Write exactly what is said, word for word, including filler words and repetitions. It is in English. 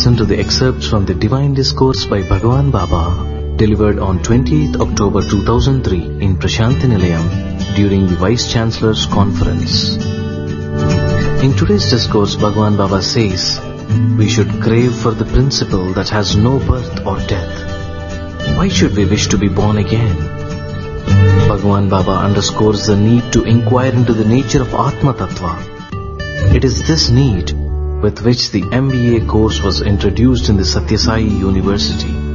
listen to the excerpts from the Divine Discourse by Bhagavan Baba, delivered on twentieth October two thousand three in Prashanthi Nilayam during the Vice Chancellor's Conference. In today's discourse, Bhagavan Baba says, we should crave for the principle that has no birth or death. Why should we wish to be born again? Bhagavan Baba underscores the need to inquire into the nature of Atma Tattva. It is this need with which the M B A course was introduced in the Satya Sai University.